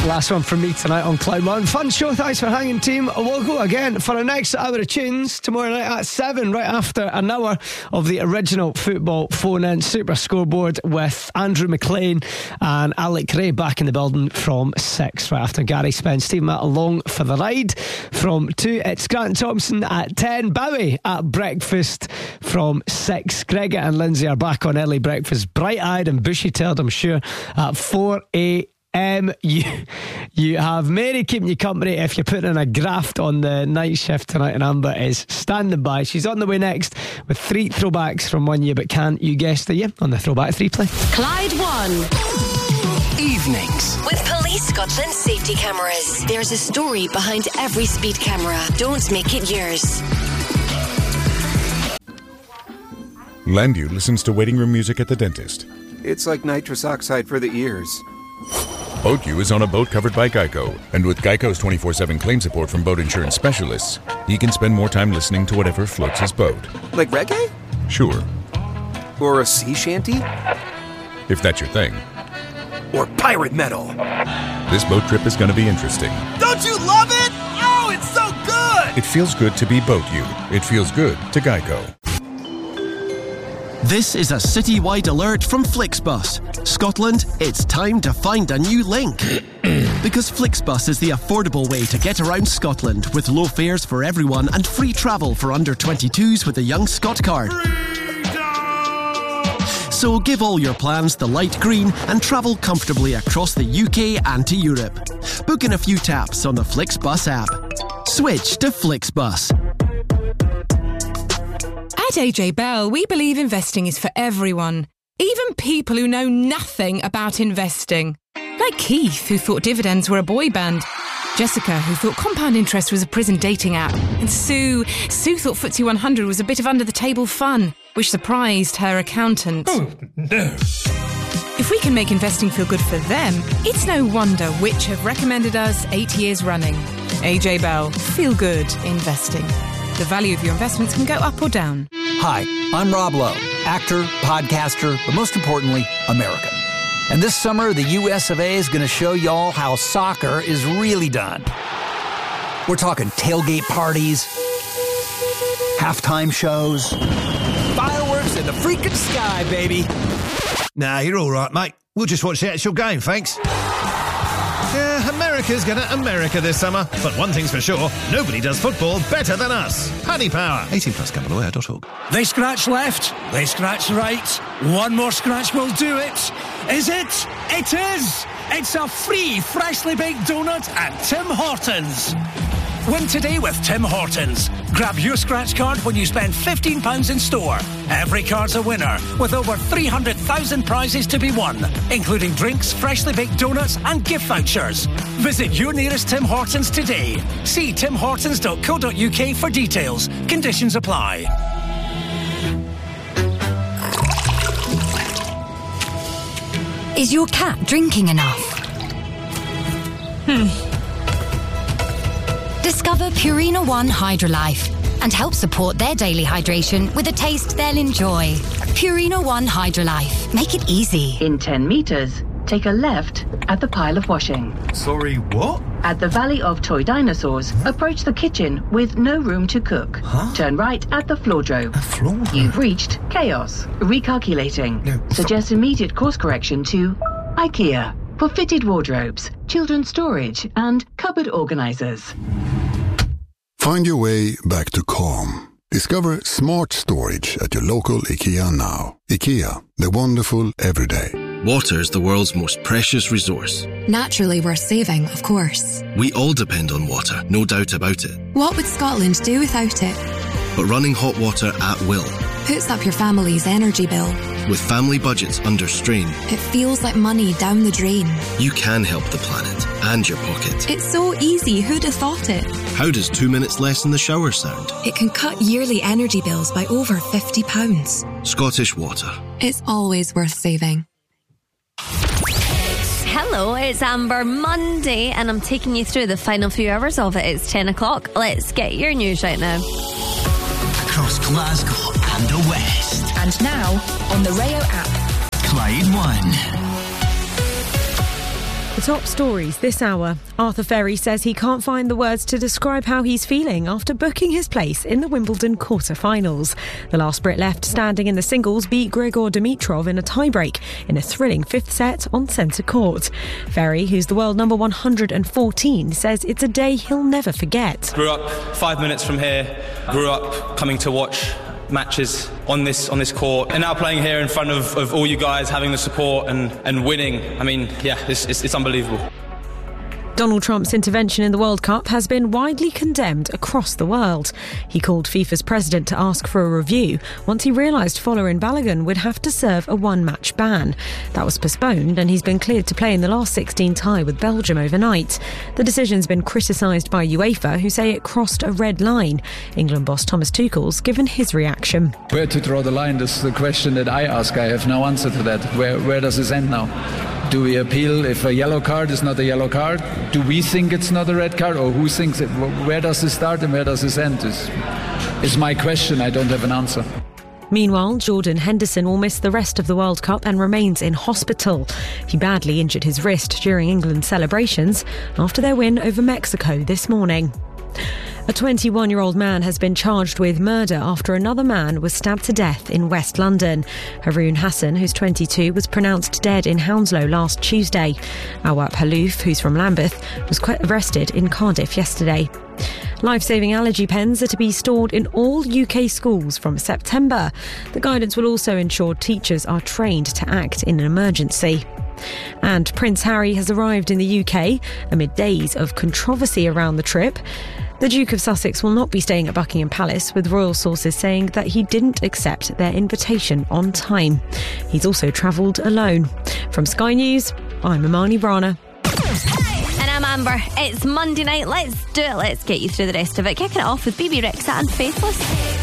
Last one from me tonight on Cloud One. Fun show, thanks for hanging, team. We'll go again for our next hour of tunes tomorrow night at 7, right after an hour of the original football phone-in Super Scoreboard with Andrew McLean and Alec Ray back in the building from 6, right after Gary Spence, Steve Matt along for the ride from 2. It's Grant Thompson at 10, Bowie at breakfast from 6. Gregor and Lindsay are back on early breakfast, bright-eyed and bushy-tailed, I'm sure, at 4 a.m. You have Mary keeping you company if you're putting in a graft on the night shift tonight, and Amber is standing by. She's on the way next with 3 throwbacks from 1 year, but can you guess the year on the Throwback 3 play? Clyde One Evenings with Police Scotland safety cameras. There's a story behind every speed camera. Don't make it yours. Landu listens to waiting room music at the dentist. It's like nitrous oxide for the ears. BoatU is on a boat covered by Geico, and with Geico's 24/7 claim support from boat insurance specialists, he can spend more time listening to whatever floats his boat. Like reggae? Sure. Or a sea shanty? If that's your thing. Or pirate metal? This boat trip is going to be interesting. Don't you love it? Oh, it's so good! It feels good to be BoatU. It feels good to Geico. This is a citywide alert from Flixbus. Scotland, it's time to find a new link. Because Flixbus is the affordable way to get around Scotland with low fares for everyone and free travel for under 22s with a Young Scot card. So give all your plans the light green and travel comfortably across the UK and to Europe. Book in a few taps on the Flixbus app. Switch to Flixbus. At AJ Bell, we believe investing is for everyone, even people who know nothing about investing. Like Keith, who thought dividends were a boy band. Jessica, who thought compound interest was a prison dating app. And Sue thought FTSE 100 was a bit of under-the-table fun, which surprised her accountant. Oh, no. If we can make investing feel good for them, it's no wonder which have recommended us 8 years running. AJ Bell, feel good investing. The value of your investments can go up or down. Hi, I'm Rob Lowe, actor, podcaster, but most importantly, American. And this summer, the US of A is going to show y'all how soccer is really done. We're talking tailgate parties, halftime shows, fireworks in the freaking sky, baby. Nah, you're all right, mate. We'll just watch the actual game, thanks. Yeah, America's gonna America this summer. But one thing's for sure, nobody does football better than us. Paddy Power. 18 plus gamblelawyer.org. They scratch left, they scratch right. One more scratch will do it. Is it? It is! It's a free, freshly baked donut at Tim Hortons. Win today with Tim Hortons. Grab your scratch card when you spend £15 in store. Every card's a winner, with over 300,000 prizes to be won, including drinks, freshly baked donuts and gift vouchers. Visit your nearest Tim Hortons today. See timhortons.co.uk for details. Conditions apply. Is your cat drinking enough? Discover Purina One Hydrolife and help support their daily hydration with a taste they'll enjoy. Purina One Hydrolife. Make it easy. In 10 metres, take a left at the pile of washing. Sorry, what? At the Valley of Toy Dinosaurs, approach the kitchen with no room to cook. Turn right at the floordrobe. You've reached chaos. Recalculating. Suggest immediate course correction to IKEA for fitted wardrobes, children's storage and cupboard organisers. Find your way back to calm. Discover smart storage at your local IKEA now. IKEA, the wonderful everyday. Water is the world's most precious resource. Naturally worth saving, of course. We all depend on water, no doubt about it. What would Scotland do without it? But running hot water at will puts up your family's energy bill. With family budgets under strain, it feels like money down the drain. You can help the planet and your pocket. It's so easy, who'd have thought it? How does 2 minutes less in the shower sound? It can cut yearly energy bills by over £50. Scottish Water. It's always worth saving. Hello, it's Amber Monday, and I'm taking you through the final few hours of it. It's 10 o'clock. Let's get your news right now. Across Glasgow and the West. And now, on the Rayo app. Clyde One. The top stories this hour. Arthur Ferry says he can't find the words to describe how he's feeling after booking his place in the Wimbledon quarter-finals. The last Brit left standing in the singles beat Grigor Dimitrov in a tiebreak in a thrilling fifth set on centre court. Ferry, who's the world number 114, says it's a day he'll never forget. Grew up 5 minutes from here, grew up coming to watch matches on this court, and now playing here in front of all you guys, having the support and winning. I mean, yeah, it's unbelievable. Donald Trump's intervention in the World Cup has been widely condemned across the world. He called FIFA's president to ask for a review once he realised Folarin Balogun would have to serve a one-match ban. That was postponed, and he's been cleared to play in the last 16 tie with Belgium overnight. The decision's been criticised by UEFA, who say it crossed a red line. England boss Thomas Tuchel's given his reaction. Where to draw the line is the question that I ask. I have no answer to that. Where does this end now? Do we appeal if a yellow card is not a yellow card? Do we think it's not a red card, or who thinks it? Where does this start and where does this end? Is my question. I don't have an answer. Meanwhile, Jordan Henderson will miss the rest of the World Cup and remains in hospital. He badly injured his wrist during England's celebrations after their win over Mexico this morning. A 21-year-old man has been charged with murder after another man was stabbed to death in West London. Haroon Hassan, who's 22, was pronounced dead in Hounslow last Tuesday. Awap Halouf, who's from Lambeth, was arrested in Cardiff yesterday. Life-saving allergy pens are to be stored in all UK schools from September. The guidance will also ensure teachers are trained to act in an emergency. And Prince Harry has arrived in the UK amid days of controversy around the trip. The Duke of Sussex will not be staying at Buckingham Palace, with royal sources saying that he didn't accept their invitation on time. He's also travelled alone. From Sky News, I'm Imani Brana. And I'm Amber. It's Monday night. Let's do it. Let's get you through the rest of it. Kicking it off with BB Rexa and Faithless.